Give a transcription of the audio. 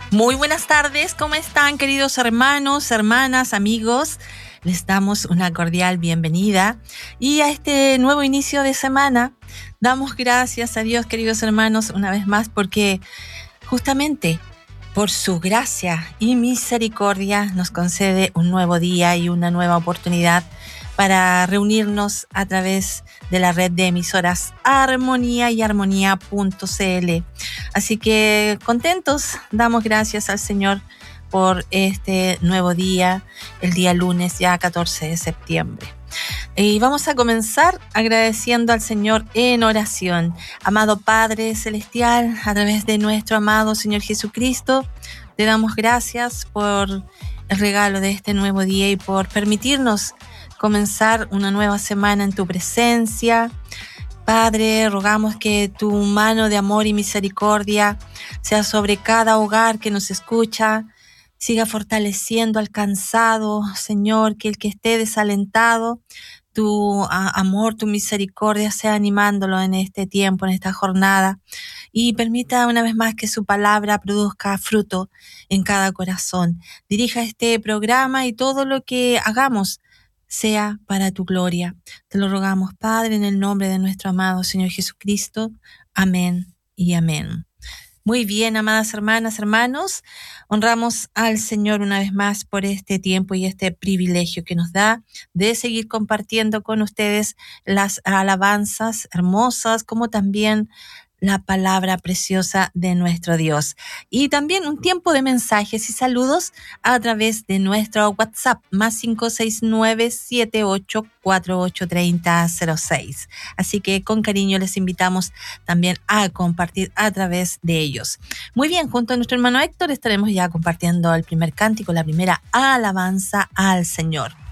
Muy buenas tardes, ¿cómo están, queridos hermanos, hermanas, amigos? Les damos una cordial bienvenida y a este nuevo inicio de semana damos gracias a Dios, queridos hermanos, una vez más, porque justamente por su gracia y misericordia nos concede un nuevo día y una nueva oportunidad para reunirnos a través de la red de emisoras Armonía y Armonía.cl. Así que contentos, damos gracias al Señor por este nuevo día, el día lunes ya 14 de septiembre. Y vamos a comenzar agradeciendo al Señor en oración. Amado Padre Celestial, a través de nuestro amado Señor Jesucristo, te damos gracias por el regalo de este nuevo día y por permitirnos comenzar una nueva semana en tu presencia. Padre, rogamos que tu mano de amor y misericordia sea sobre cada hogar que nos escucha, siga fortaleciendo al cansado, Señor, que el que esté desalentado, tu amor, tu misericordia sea animándolo en este tiempo, en esta jornada, y permita una vez más que su palabra produzca fruto en cada corazón. Dirija este programa y todo lo que hagamos sea para tu gloria. Te lo rogamos, Padre, en el nombre de nuestro amado Señor Jesucristo. Amén y amén. Muy bien, amadas hermanas, hermanos, honramos al Señor una vez más por este tiempo y este privilegio que nos da de seguir compartiendo con ustedes las alabanzas hermosas, como también la palabra preciosa de nuestro Dios. Y también un tiempo de mensajes y saludos a través de nuestro WhatsApp, más 569-7848-3006. Así que con cariño les invitamos también a compartir a través de ellos. Muy bien, junto a nuestro hermano Héctor estaremos ya compartiendo el primer cántico, la primera alabanza al Señor.